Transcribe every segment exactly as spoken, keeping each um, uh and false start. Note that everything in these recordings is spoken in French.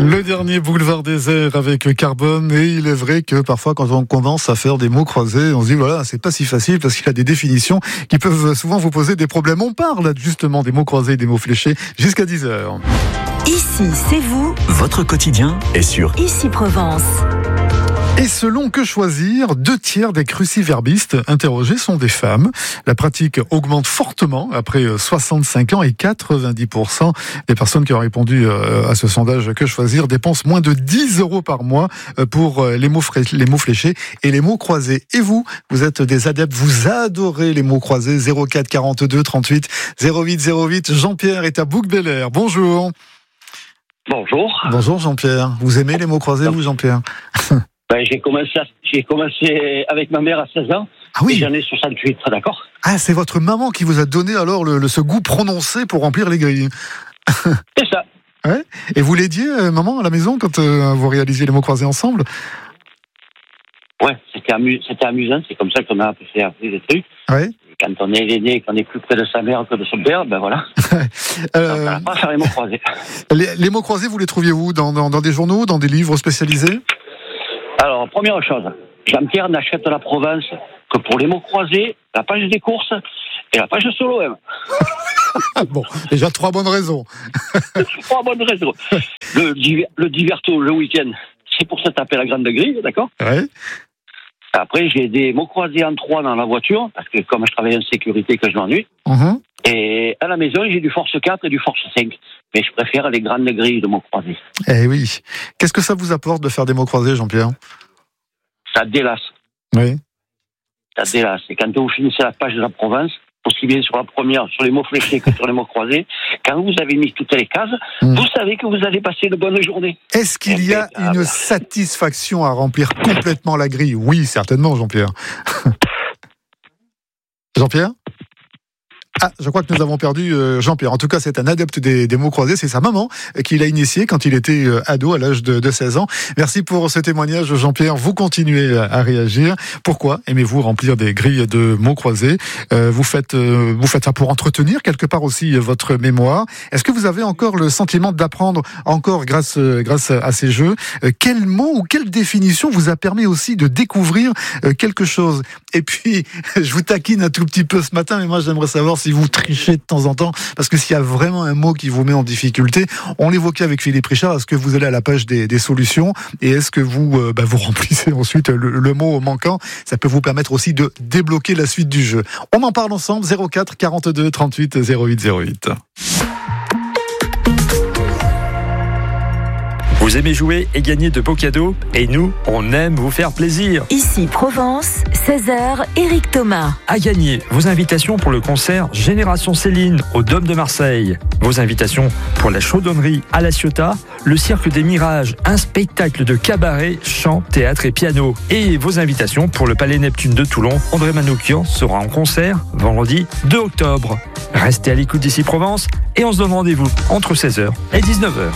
Le dernier boulevard désert avec Carbone, et il est vrai que parfois quand on commence à faire des mots croisés, on se dit voilà, c'est pas si facile parce qu'il y a des définitions qui peuvent souvent vous poser des problèmes. On parle justement des mots croisés et des mots fléchés jusqu'à dix heures. Ici, c'est vous. Votre quotidien est sur Ici Provence. Et selon Que Choisir, deux tiers des cruciverbistes interrogés sont des femmes. La pratique augmente fortement après soixante-cinq ans et quatre-vingt-dix pour cent des personnes qui ont répondu à ce sondage Que Choisir dépensent moins de dix euros par mois pour les mots, les mots fléchés et les mots croisés. Et vous, vous êtes des adeptes, vous adorez les mots croisés. zéro quatre quarante-deux trente-huit zéro huit zéro huit. Jean-Pierre est à Bouc-Bel-Air. Bonjour. Bonjour. Bonjour Jean-Pierre. Vous aimez les mots croisés, vous Jean-Pierre? Ben, j'ai commencé, à, j'ai commencé avec ma mère à seize ans. Ah oui. Et j'en ai soixante-huit, d'accord. Ah, c'est votre maman qui vous a donné alors le, le, ce goût prononcé pour remplir les grilles. C'est ça. Ouais. Et vous l'aidiez, euh, maman, à la maison, quand euh, vous réalisiez les mots croisés ensemble? Ouais, c'était, amu- c'était amusant. C'est comme ça qu'on a appris à faire des trucs. Ouais. Et quand on est l'aîné, qu'on est plus près de sa mère que de son père, ben voilà. euh, on va pas faire les mots croisés. Les, les mots croisés, vous les trouviez où dans, dans, dans des journaux, dans des livres spécialisés? Alors, première chose, Jean-Pierre n'achète la Provence que pour les mots croisés, la page des courses et la page sur l'O M. Bon, déjà trois bonnes raisons. Trois bonnes raisons. Le, diver, le diverto, le week-end, c'est pour se taper la grande grille, d'accord? Ouais. Après, j'ai des mots croisés en trois dans la voiture, parce que comme je travaille en sécurité, que je m'ennuie. Uh-huh. Et à la maison, j'ai du Force quatre et du Force cinq. Mais je préfère les grandes grilles de mots croisés. Eh oui. Qu'est-ce que ça vous apporte de faire des mots croisés, Jean-Pierre? Ça délasse. Oui. Ça délasse. Et quand vous finissez la page de la Provence, aussi bien sur la première, sur les mots fléchés que sur les mots croisés, quand vous avez mis toutes les cases, mmh. vous savez que vous allez passer de bonnes journées. Est-ce qu'il y a une satisfaction à remplir complètement la grille? Oui, certainement, Jean-Pierre. Jean-Pierre? Ah, je crois que nous avons perdu euh, Jean-Pierre. En tout cas, c'est un adepte des, des mots croisés. C'est sa maman qui l'a initié quand il était euh, ado à l'âge de, de seize ans. Merci pour ce témoignage, Jean-Pierre. Vous continuez à, à réagir. Pourquoi aimez-vous remplir des grilles de mots croisés? euh, Vous faites euh, vous faites ça pour entretenir quelque part aussi euh, votre mémoire. Est-ce que vous avez encore le sentiment d'apprendre encore grâce euh, grâce à ces jeux? euh, Quel mot ou quelle définition vous a permis aussi de découvrir euh, quelque chose? Et puis, je vous taquine un tout petit peu ce matin, mais moi j'aimerais savoir si vous trichez de temps en temps, parce que s'il y a vraiment un mot qui vous met en difficulté, on l'évoquait avec Philippe Richard, est-ce que vous allez à la page des, des solutions et est-ce que vous, euh, bah, vous remplissez ensuite le, le mot manquant? Ça peut vous permettre aussi de débloquer la suite du jeu. On en parle ensemble, zéro quatre quarante-deux trente-huit zéro huit zéro huit. Vous aimez jouer et gagner de beaux cadeaux? Et nous, on aime vous faire plaisir. Ici Provence, seize heures, Éric Thomas. À gagner vos invitations pour le concert Génération Céline au Dôme de Marseille. Vos invitations pour la chaudronnerie à La Ciotat, le Cirque des Mirages, un spectacle de cabaret, chant, théâtre et piano. Et vos invitations pour le Palais Neptune de Toulon. André Manoukian sera en concert vendredi deux octobre. Restez à l'écoute d'Ici Provence et on se donne rendez-vous entre seize heures et dix-neuf heures.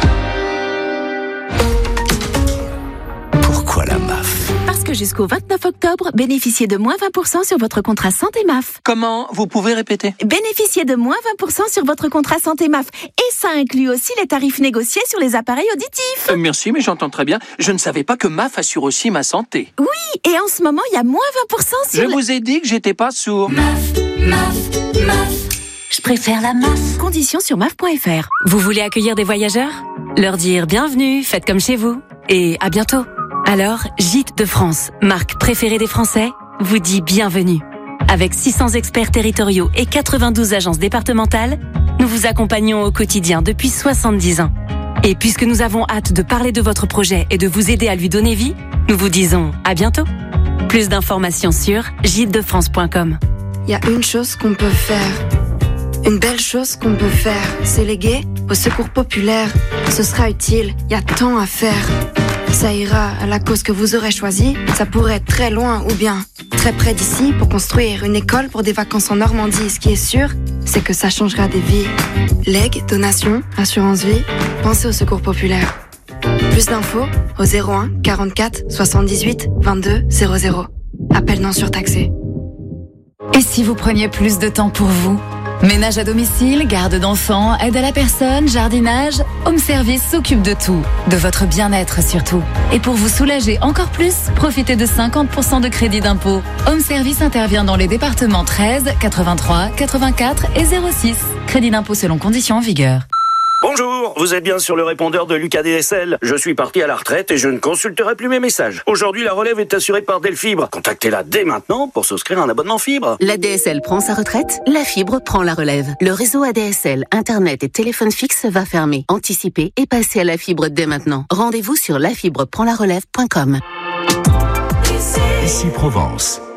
Pourquoi la M A F? Parce que jusqu'au vingt-neuf octobre, bénéficiez de moins vingt pour cent sur votre contrat santé M A F. Comment? Vous pouvez répéter? Bénéficiez de moins vingt pour cent sur votre contrat santé M A F. Et ça inclut aussi les tarifs négociés sur les appareils auditifs. Euh, merci, mais j'entends très bien. Je ne savais pas que M A F assure aussi ma santé. Oui, et en ce moment, il y a moins vingt pour cent sur... Je le... vous ai dit que j'étais pas sourd. M A F, M A F, M A F. Je préfère la M A F. Conditions sur M A F point F R. Vous voulez accueillir des voyageurs? Leur dire bienvenue, faites comme chez vous. Et à bientôt. Alors, Gîtes de France, marque préférée des Français, vous dit bienvenue. Avec six cents experts territoriaux et quatre-vingt-douze agences départementales, nous vous accompagnons au quotidien depuis soixante-dix ans. Et puisque nous avons hâte de parler de votre projet et de vous aider à lui donner vie, nous vous disons à bientôt. Plus d'informations sur gîtes de france point com. Il y a une chose qu'on peut faire, une belle chose qu'on peut faire, c'est léguer au secours populaire. Ce sera utile, il y a tant à faire. Ça ira à la cause que vous aurez choisie. Ça pourrait être très loin ou bien très près d'ici pour construire une école pour des vacances en Normandie. Ce qui est sûr, c'est que ça changera des vies. Legs, donations, assurance vie, pensez au secours populaire. Plus d'infos au zéro un quarante-quatre soixante-dix-huit vingt-deux zéro zéro. Appel non surtaxé. Et si vous preniez plus de temps pour vous ? Ménage à domicile, garde d'enfants, aide à la personne, jardinage, Home Service s'occupe de tout. De votre bien-être surtout. Et pour vous soulager encore plus, profitez de cinquante pour cent de crédit d'impôt. Home Service intervient dans les départements treize, quatre-vingt-trois, quatre-vingt-quatre et zéro six. Crédit d'impôt selon conditions en vigueur. Bonjour, vous êtes bien sur le répondeur de Lucas D S L. Je suis parti à la retraite et je ne consulterai plus mes messages. Aujourd'hui, la relève est assurée par Delfibre. Contactez-la dès maintenant pour souscrire un abonnement fibre. La D S L prend sa retraite, la fibre prend la relève. Le réseau A D S L, Internet et téléphone fixe va fermer. Anticipez et passez à la fibre dès maintenant. Rendez-vous sur la fibre prend la relève point com. Ici Provence.